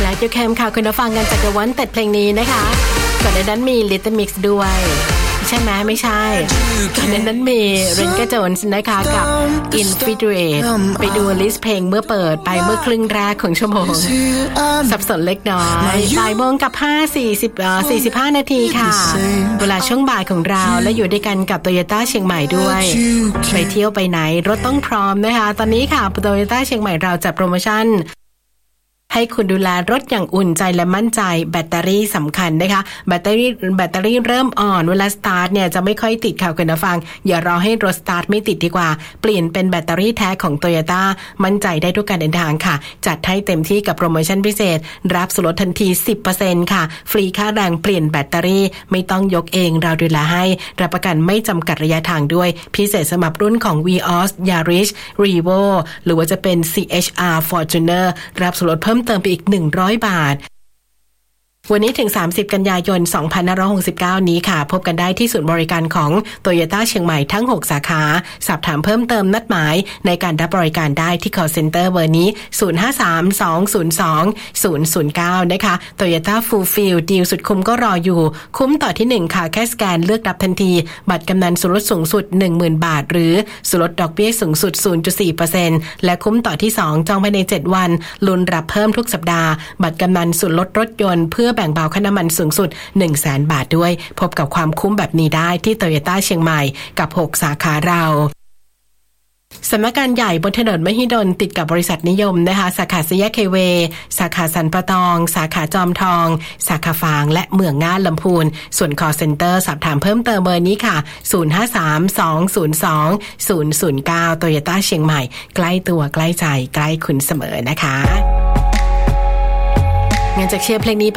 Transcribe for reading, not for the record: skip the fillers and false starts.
และยูแคมค่ะคุณผู้ฟังกันจากThe Wantedเพลงนี้นะคะก่อนหน้านั้นมี Little Mix ด้วยใช่ไหมไม่ใช่ก่อนหน้านั้นมีเรนก็โจนส์นะคะกับ Infatuate ไปดูลิสต์เพลงเมื่อเปิดไปเมื่อครึ่งแรกของชั่วโมงสับสนเล็กน้อยบ่ายโมงกับ45 นาทีค่ะเวลาช่วงบ่ายของเราและอยู่ด้วยกันกับ Toyota เชียงใหม่ด้วยไปเที่ยวไปไหนรถต้องพร้อมนะคะตอนนี้ค่ะ Toyota เชียงใหม่เราจัดโปรโมชั่นให้คุณดูแลรถอย่างอุ่นใจและมั่นใจแบตเตอรี่สำคัญนะคะแบตเตอรี่เริ่มอ่อนเวลาสตาร์ทเนี่ยจะไม่ค่อยติดค่ะคุณผู้ฟังอย่ารอให้รถสตาร์ทไม่ติดดีกว่าเปลี่ยนเป็นแบตเตอรี่แท้ของ Toyota มั่นใจได้ทุกการเดินทางค่ะจัดให้เต็มที่กับโปรโมชั่นพิเศษรับส่วนลดทันที 10% ค่ะฟรีค่าแรงเปลี่ยนแบตเตอรี่ไม่ต้องยกเองเราดูแลให้รับประกันไม่จำกัดระยะทางด้วยพิเศษสำหรับรุ่นของ Vios Yaris Revo หรือว่าจะเป็น CHR Fortuner รับส่วนลดเพิ่มเติมไปอีก100 บาทวันนี้ถึง30กันยายน2569นี้ค่ะพบกันได้ที่ศูนย์บริการของ Toyota เชียงใหม่ทั้ง6สาขาสอบถามเพิ่มเติมนัดหมายในการรับบริการได้ที่ call center เบอร์นี้0532020009นะคะ Toyota Fulfill ดีลสุดคุ้มก็รออยู่คุ้มต่อที่1ค่ะแค่สแกนเลือกรับทันทีบัตรกำนันส่วนลดสูงสุด 10,000 บาทหรือส่วนลดดอกเบี้ยสูงสุด 0.4% และคุ้มต่อที่2จองภายใน7วันลุ้นรับเพิ่มทุกสัปดาห์บัตรกำนันส่วนลดรถยนต์เพื่อแบ่งเบาค่าน้ำมันสูงสุด 100,000 บาทด้วยพบกับความคุ้มแบบนี้ได้ที่ Toyota เชียงใหม่กับ6สาขาเราสำนักงานใหญ่บนถนนมหิดลติดกับบริษัทนิยมนะคะสาขาสี่แยกไฮเวย์สาขาสันปะตองสาขาจอมทองสาขาฝางและเมืองน่านลำพูนส่วน call center สอบถามเพิ่มเติมเบอร์นี้ค่ะ0532020009 Toyota เชียงใหม่ใกล้ตัวใกล้ใจใกล้คุณเสมอนะคะงั้นจากเชียร์เพลงนี้